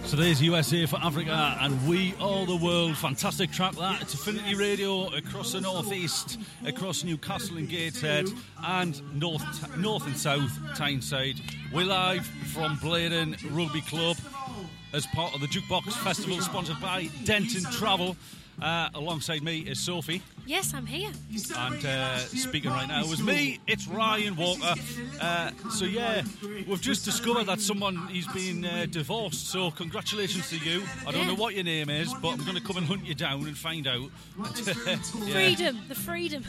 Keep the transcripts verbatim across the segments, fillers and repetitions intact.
So there's U S A for Africa and We Are the World. Fantastic track that. It's Affinity Radio across the northeast, across Newcastle and Gateshead, and north north and south Tyneside. We're live from Blaydon Rugby Club as part of the Jukebox Festival, sponsored by Denton Travel. Uh, alongside me is Sophie. Yes, I'm here. And uh, speaking right now is me, it's Ryan Walker. Uh, so yeah, we've just discovered that someone, he's been uh, divorced, so congratulations to you. I don't yeah. know what your name is, but I'm going to come and hunt you down and find out. yeah. Freedom, the freedom.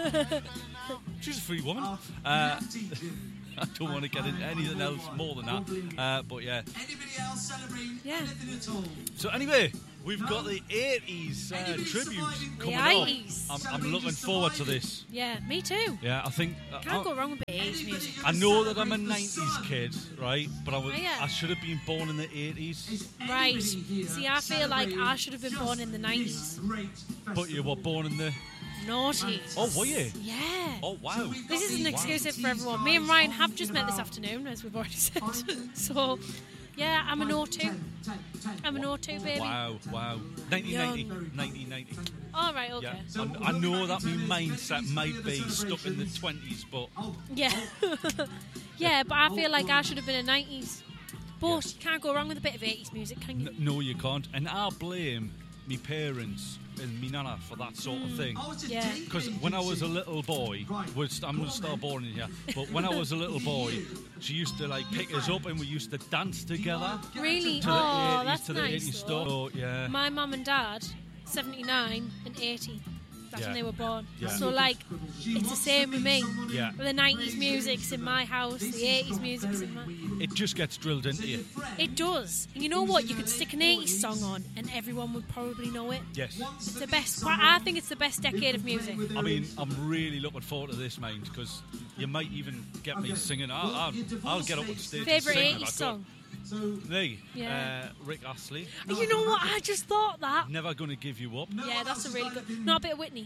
She's a free woman. Uh, I don't want to get into anything else more than that, uh, but yeah. Yeah. So anyway, we've got the eighties uh, tribute coming up. The eighties. I'm, I'm looking forward to this. Yeah, me too. Yeah, I think... Uh, Can't I, go wrong with eighties music. I know that I'm a nineties kid, right? But I, was, Oh, yeah. I should have been born in the eighties. Right. See, I feel like I should have been born in the nineties. But you were born in the... Noughties. Oh, were you? Yeah. Oh, wow. This isn't exclusive for everyone. Me and Ryan have just met this afternoon, as we've already said. So, yeah, I'm an oh two. I'm an oh two, baby. Wow, wow. nineteen ninety. nineteen ninety. All right, okay. Yeah. I, I know that my mindset might be stuck in the twenties, but... Yeah. Yeah, but I feel like I should have been in nineties. But you can't go wrong with a bit of eighties music, can you? N- no, you can't. And I blame me parents and me nana for that sort of thing. Yeah. Because when I was a little boy, was I'm going to start born in here, but when I was a little boy, she used to like pick us up and we used to dance together. Really? To the Oh, eighties, that's to the nice. eighties though. stuff. So, yeah. My mum and dad, seventy-nine and eighty. That's Yeah. when they were born. Yeah. So, like, it's the same with me. Yeah. The nineties music's in my house, the eighties music's in my... It just gets drilled into you. It does. And you know what? You could stick an eighties song on and everyone would probably know it. Yes. It's the best. I think it's the best decade of music. I mean, I'm really looking forward to this, mate, because you might even get me singing. I'll, I'll, I'll get up on stage Favourite and sing eighties if I song? Me, Yeah. uh, Rick Astley. You know what? I just thought that. Never Gonna Give You Up. Yeah, that's a really good... Not a bit of Whitney.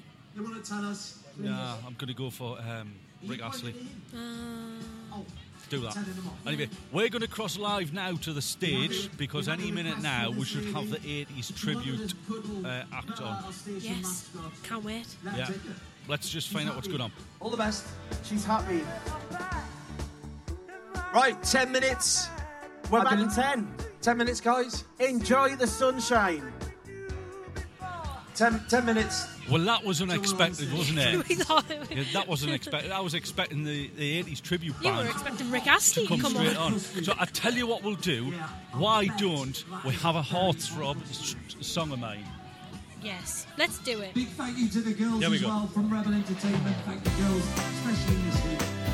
Nah, I'm going to go for um, Rick Astley. Uh, Do that. Anyway, we're going to cross live now to the stage because any minute now we should have the eighties tribute uh, act on. yes. Can't wait. Yeah. Let's just find out what's going on. All the best. She's happy. Right, ten minutes. We're I'm back gonna- in ten. Ten minutes, guys. Enjoy the sunshine. Ten, ten minutes. Well, that was unexpected, wasn't it? We thought it was- Yeah, that wasn't expected. I was expecting the, the eighties tribute You band were expecting Rick Astley to come, come straight on. on. So I tell you what we'll do. Why don't we have a heartthrob s- song of mine? Yes, let's do it. Big thank you to the girls There we as go. well from Rebel Entertainment. Thank you, girls, especially in this week.